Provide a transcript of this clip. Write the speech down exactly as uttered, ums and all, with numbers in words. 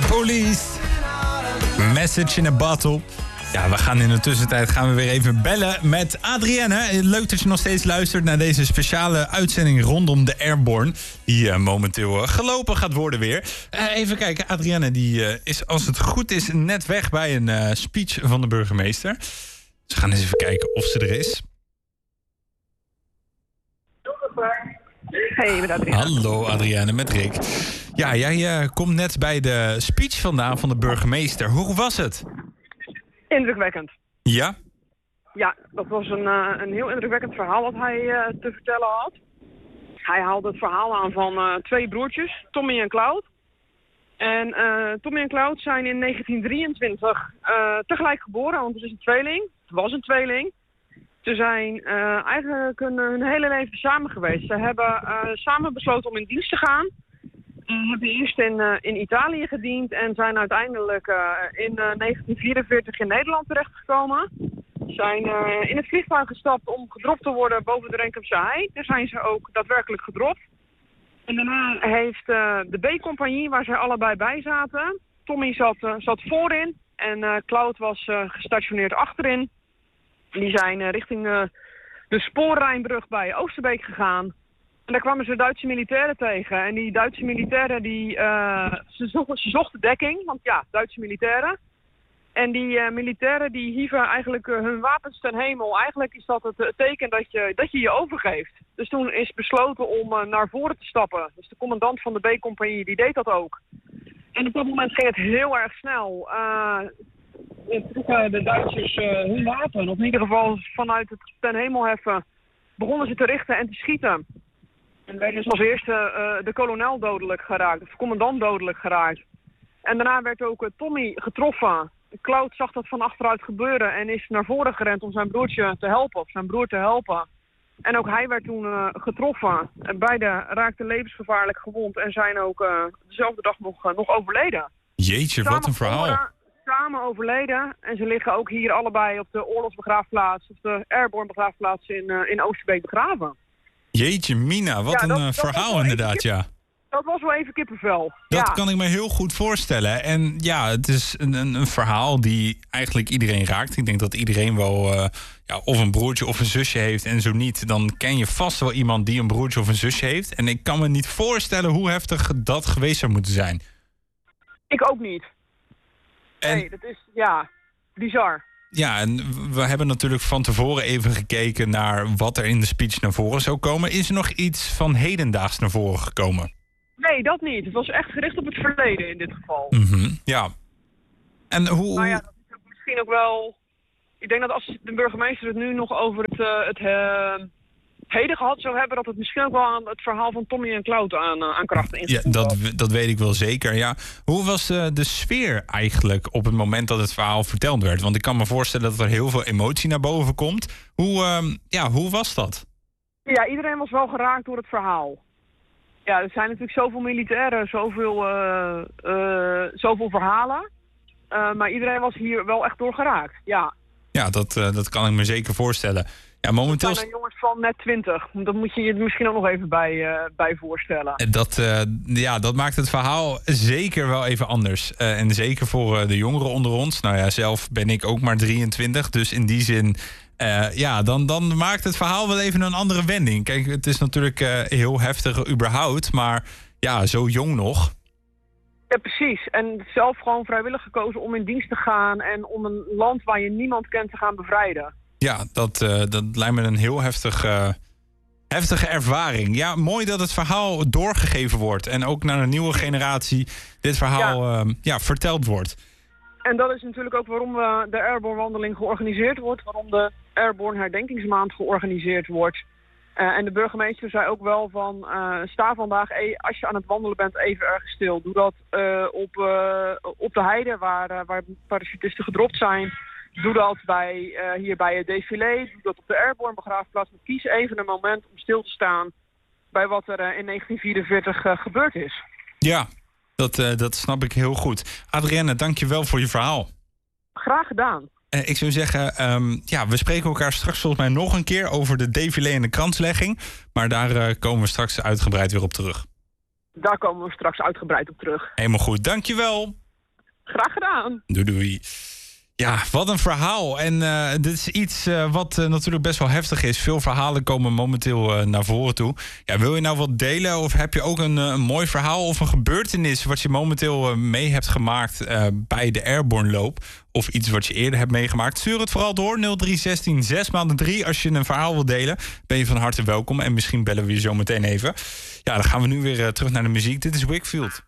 Police. Message in a bottle. Ja, we gaan in de tussentijd gaan we weer even bellen met Adrienne. Leuk dat je nog steeds luistert naar deze speciale uitzending rondom de Airborne. Die uh, momenteel uh, gelopen gaat worden weer. Uh, even kijken, Adrienne die uh, is als het goed is net weg bij een uh, speech van de burgemeester. Dus we gaan eens even kijken of ze er is. Hey, met Adrienne. Hallo Adrienne, met Rick. Ja, jij uh, komt net bij de speech vandaan van de burgemeester. Hoe was het? Indrukwekkend. Ja? Ja, dat was een, uh, een heel indrukwekkend verhaal wat hij uh, te vertellen had. Hij haalde het verhaal aan van uh, twee broertjes, Tommy en Cloud. En uh, Tommy en Cloud zijn in negentien drieëntwintig uh, tegelijk geboren, want het is een tweeling. Het was een tweeling. Ze zijn uh, eigenlijk hun, hun hele leven samen geweest. Ze hebben uh, samen besloten om in dienst te gaan. Uh, hebben eerst in, uh, in Italië gediend en zijn uiteindelijk uh, in uh, negentien vierenveertig in Nederland terechtgekomen. Zijn uh, in het vliegtuig gestapt om gedropt te worden boven de Renkumse Hei. Daar zijn ze ook daadwerkelijk gedropt. En daarna heeft uh, de B-compagnie, waar zij allebei bij zaten, Tommy zat, uh, zat voorin en uh, Cloud was uh, gestationeerd achterin. Die zijn uh, richting uh, de spoorrijnbrug bij Oosterbeek gegaan. En daar kwamen ze Duitse militairen tegen. En die Duitse militairen, die, uh, ze, zochten, ze zochten dekking, want ja, Duitse militairen. En die uh, militairen die hieven eigenlijk uh, hun wapens ten hemel. Eigenlijk is dat het uh, teken dat je, dat je je overgeeft. Dus toen is besloten om uh, naar voren te stappen. Dus de commandant van de B-compagnie, die deed dat ook. En op dat moment ging het heel erg snel. Uh, trokken de Duitsers uh, hun wapen. Of in ieder geval vanuit het ten hemel heffen begonnen ze te richten en te schieten. En werd dus als eerste uh, de kolonel dodelijk geraakt, of de commandant dodelijk geraakt. En daarna werd ook uh, Tommy getroffen. Cloud zag dat van achteruit gebeuren en is naar voren gerend om zijn broertje te helpen, of zijn broer te helpen. En ook hij werd toen uh, getroffen. En beide raakten levensgevaarlijk gewond en zijn ook uh, dezelfde dag nog, uh, nog overleden. Jeetje, samen wat een verhaal. Voren, samen overleden. En ze liggen ook hier allebei op de oorlogsbegraafplaats, of de Airborne begraafplaats in, uh, in Oosterbeek begraven. Jeetje mina, wat Ja, een dat- uh, dat verhaal was wel inderdaad, even ja. Dat was wel even kippenvel. Dat ja. kan ik me heel goed voorstellen. En ja, het is een, een, een verhaal die eigenlijk iedereen raakt. Ik denk dat iedereen wel uh, ja, of een broertje of een zusje heeft. En zo niet, dan ken je vast wel iemand die een broertje of een zusje heeft. En ik kan me niet voorstellen hoe heftig dat geweest zou moeten zijn. Ik ook niet. En, Nee, dat is, ja, bizar. ja, en we hebben natuurlijk van tevoren even gekeken naar wat er in de speech naar voren zou komen. Is er nog iets van hedendaags naar voren gekomen? Nee, dat niet. Het was echt gericht op het verleden in dit geval. Mhm, ja. En hoe... Maar ja, dat is ook misschien ook wel... Ik denk dat als de burgemeester het nu nog over het, uh, het uh, heden gehad zou hebben, dat het misschien ook wel aan het verhaal van Tommy en Cloud aan, uh, aan krachten Ja, ingevoerd dat, had. dat weet ik wel zeker. Ja. Hoe was uh, de sfeer eigenlijk op het moment dat het verhaal verteld werd? Want ik kan me voorstellen dat er heel veel emotie naar boven komt. Hoe, uh, ja, hoe was dat? Ja, iedereen was wel geraakt door het verhaal. Ja, er zijn natuurlijk zoveel militairen, zoveel, uh, uh, zoveel verhalen. Uh, maar iedereen was hier wel echt door geraakt, ja. Ja, dat, uh, dat kan ik me zeker voorstellen. Ja, momenteel... Het zijn er jongens van net twintig. Dat moet je je er misschien ook nog even bij, uh, bij voorstellen. Dat, uh, ja, dat maakt het verhaal zeker wel even anders. Uh, en zeker voor uh, de jongeren onder ons. Nou ja, zelf ben ik ook maar drieëntwintig. Dus in die zin, uh, ja, dan, dan maakt het verhaal wel even een andere wending. Kijk, het is natuurlijk uh, heel heftig überhaupt. Maar ja, zo jong nog. Ja, precies. En zelf gewoon vrijwillig gekozen om in dienst te gaan en om een land waar je niemand kent te gaan bevrijden. Ja, dat, uh, dat lijkt me een heel heftig, uh, heftige ervaring. Ja, mooi dat het verhaal doorgegeven wordt. En ook naar een nieuwe generatie dit verhaal ja. Uh, ja, verteld wordt. En dat is natuurlijk ook waarom we de Airborne wandeling georganiseerd wordt. Waarom de Airborne herdenkingsmaand georganiseerd wordt. Uh, en de burgemeester zei ook wel van, uh, sta vandaag, e- als je aan het wandelen bent, even ergens stil. Doe dat uh, op, uh, op de heide waar, uh, waar parachutisten gedropt zijn. Doe dat bij, uh, hier bij het défilé. Doe dat op de Airborne begraafplaats. Maar kies even een moment om stil te staan bij wat er uh, in negentien vierenveertig uh, gebeurd is. Ja, dat, uh, dat snap ik heel goed. Adrienne, dank je wel voor je verhaal. Graag gedaan. Uh, ik zou zeggen, um, ja, we spreken elkaar straks volgens mij nog een keer over de défilé en de kranslegging. Maar daar uh, komen we straks uitgebreid weer op terug. Daar komen we straks uitgebreid op terug. Helemaal goed, dankjewel. Graag gedaan. Doei doei. Ja, wat een verhaal. En uh, dit is iets uh, wat uh, natuurlijk best wel heftig is. Veel verhalen komen momenteel uh, naar voren toe. Ja, wil je nou wat delen of heb je ook een, uh, een mooi verhaal of een gebeurtenis wat je momenteel uh, mee hebt gemaakt uh, bij de Airborne loop? Of iets wat je eerder hebt meegemaakt? Stuur het vooral door nul drie zestien zes maal drie. Als je een verhaal wilt delen, ben je van harte welkom. En misschien bellen we je zo meteen even. Ja, dan gaan we nu weer uh, terug naar de muziek. Dit is Wakefield.